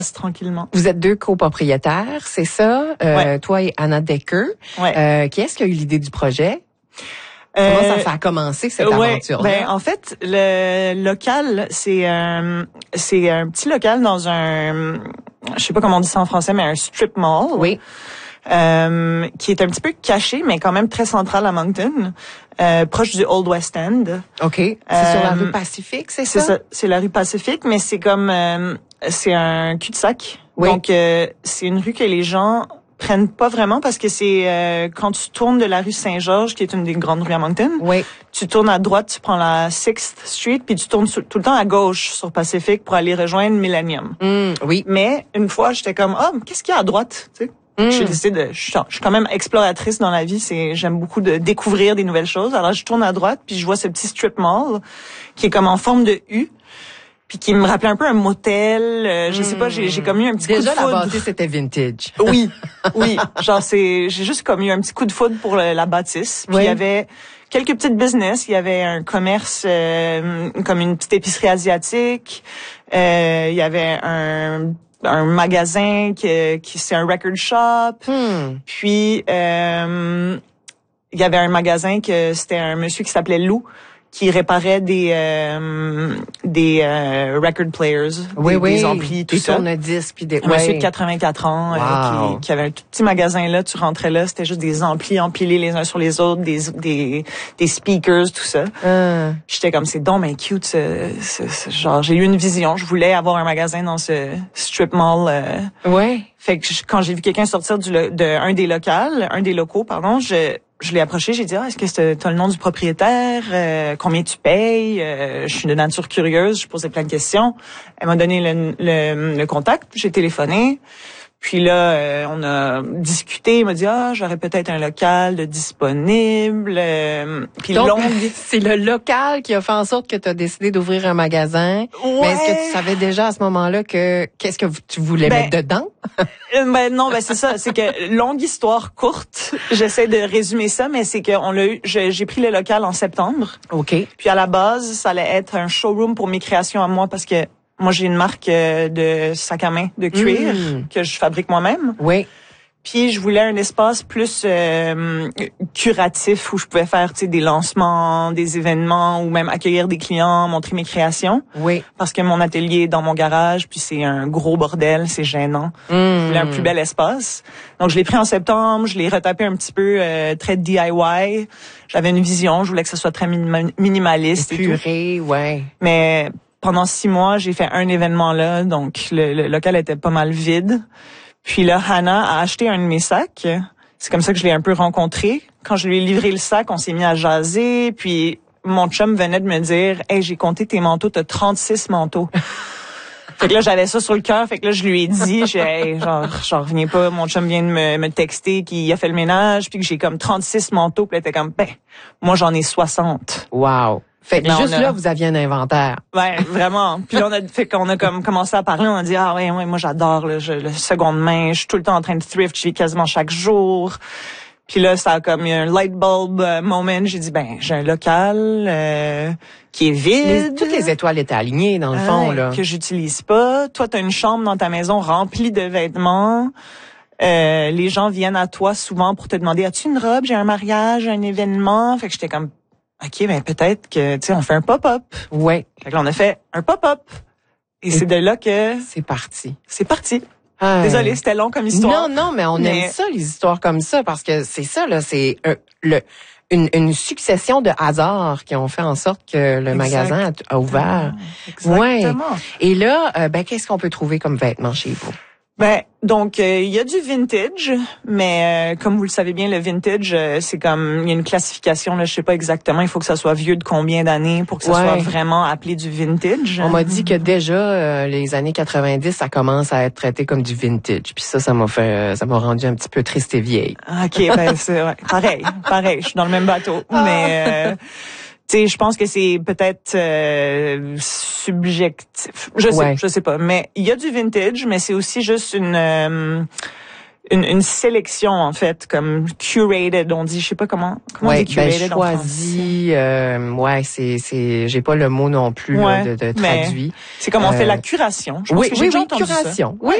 tranquillement. Vous êtes 2 copropriétaires, c'est ça? Ouais. Toi et Anna Decker. Ouais. Qui est-ce qui a eu l'idée du projet? Comment ça a commencé, cette aventure-là? Ben, en fait, le local, c'est un petit local dans un, je sais pas comment on dit ça en français, mais un strip mall. Oui. Qui est un petit peu caché, mais quand même très central à Moncton, proche du Old West End. OK. C'est sur la rue Pacifique, c'est ça? C'est ça. C'est la rue Pacifique, mais c'est comme, c'est un cul-de-sac. Oui. Donc, c'est une rue que les gens prennent pas vraiment parce que c'est quand tu tournes de la rue Saint-Georges, qui est une des grandes rues à Moncton, Oui. tu tournes à droite, tu prends la 6th Street, puis tu tournes tout le temps à gauche sur Pacifique pour aller rejoindre Millennium. Oui. Mais une fois, j'étais comme, qu'est-ce qu'il y a à droite, tu sais? J'ai décidé je suis quand même exploratrice dans la vie, j'aime beaucoup de découvrir des nouvelles choses. Alors je tourne à droite puis je vois ce petit strip mall qui est comme en forme de U, puis qui me rappelait un peu un motel, je sais pas, j'ai comme eu un petit coup de foudre. Déjà la bâtisse c'était vintage. Oui. Genre j'ai juste comme eu un petit coup de foudre pour la bâtisse. Puis il y avait quelques petites business, il y avait un commerce comme une petite épicerie asiatique, il y avait un magasin qui c'est un record shop. Puis il y avait un magasin que c'était un monsieur qui s'appelait Lou qui réparait des record players, des amplis, tout ça. Des tourne-disques puis des monsieur de 84 ans qui avait un tout petit magasin là, tu rentrais là, c'était juste des amplis empilés les uns sur les autres, des speakers, tout ça. J'étais comme c'est donc ben cute genre j'ai eu une vision, je voulais avoir un magasin dans ce strip mall. Fait que quand j'ai vu quelqu'un sortir un des locaux, je l'ai approché, j'ai dit est-ce que t'as le nom du propriétaire, combien tu payes, je suis de nature curieuse, je posais plein de questions. Elle m'a donné le contact, j'ai téléphoné. Puis là, on a discuté, il m'a dit j'aurais peut-être un local de disponible. Puis donc c'est le local qui a fait en sorte que tu as décidé d'ouvrir un magasin. Ouais. Mais est-ce que tu savais déjà à ce moment-là qu'est-ce que tu voulais mettre dedans? Non, c'est ça, c'est que longue histoire courte, j'essaie de résumer ça, mais c'est que j'ai pris le local en septembre. OK. Puis à la base, ça allait être un showroom pour mes créations à moi parce que moi, j'ai une marque de sac à main de cuir que je fabrique moi-même. Oui. Puis je voulais un espace plus curatif où je pouvais faire des lancements, des événements ou même accueillir des clients, montrer mes créations. Oui. Parce que mon atelier est dans mon garage, puis c'est un gros bordel, c'est gênant. Je voulais un plus bel espace. Donc je l'ai pris en septembre, je l'ai retapé un petit peu très DIY. J'avais une vision, je voulais que ça soit très minimaliste épuré, ouais. Mais pendant 6 mois, j'ai fait un événement là, donc le local était pas mal vide. Puis là, Hannah a acheté un de mes sacs. C'est comme ça que je l'ai un peu rencontré. Quand je lui ai livré le sac, on s'est mis à jaser. Puis mon chum venait de me dire « Hey, j'ai compté tes manteaux, t'as 36 manteaux. » Fait que là, j'avais ça sur le cœur. Fait que là, je lui ai dit, j'en reviens pas. Mon chum vient de me texter qu'il a fait le ménage, puis que j'ai comme 36 manteaux. Puis là, t'es comme, moi, j'en ai 60. Wow. Fait que là, vous aviez un inventaire. Ouais, vraiment. Puis là, on a comme commencé à parler. On a dit, moi, j'adore le seconde main. Je suis tout le temps en train de thrift. Je vais quasiment chaque jour. Puis là, ça a comme eu un light bulb moment. J'ai dit, j'ai un local qui est vide. Toutes les étoiles étaient alignées, dans le fond, là. Que j'utilise pas. Toi, t'as une chambre dans ta maison remplie de vêtements. Les gens viennent à toi souvent pour te demander, as-tu une robe? J'ai un mariage, un événement. Fait que j'étais comme, OK, peut-être que, on fait un pop-up. Ouais. Fait que là, on a fait un pop-up. Et c'est de là que... C'est parti. C'est parti. Désolée, c'était long comme histoire. Non, mais on aime ça, les histoires comme ça, parce que c'est ça, là, c'est une succession de hasards qui ont fait en sorte que le magasin a ouvert. Exactement. Ouais. Et là, qu'est-ce qu'on peut trouver comme vêtements chez vous? Donc il y a du vintage, mais comme vous le savez bien, le vintage c'est comme il y a une classification là, je sais pas exactement, il faut que ça soit vieux de combien d'années pour que ça soit vraiment appelé du vintage. On m'a dit que déjà les années 90, ça commence à être traité comme du vintage. Puis ça m'a rendu un petit peu triste et vieille. OK, c'est pareil, je suis dans le même bateau, mais je pense que c'est peut-être subjectif. Je sais pas. Mais il y a du vintage, mais c'est aussi juste une sélection en fait, comme curated, on dit, je sais pas comment on dit curated en choisi, j'ai pas le mot non plus là, de traduit. C'est comme on fait la curation. Je pense que j'ai déjà entendu curation. ça. Oui,